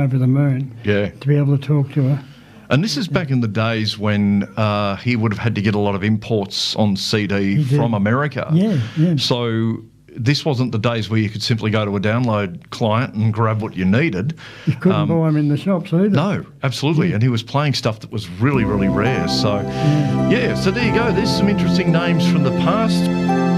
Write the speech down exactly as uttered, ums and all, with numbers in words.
over the moon. Yeah. To be able to talk to her. And this is back in the days when uh, he would have had to get a lot of imports on C D from America. Yeah, yeah. So this wasn't the days where you could simply go to a download client and grab what you needed. You couldn't Um, buy them in the shops either. No, absolutely. And he was playing stuff that was really, really rare. So, yeah, so there you go. There's some interesting names from the past.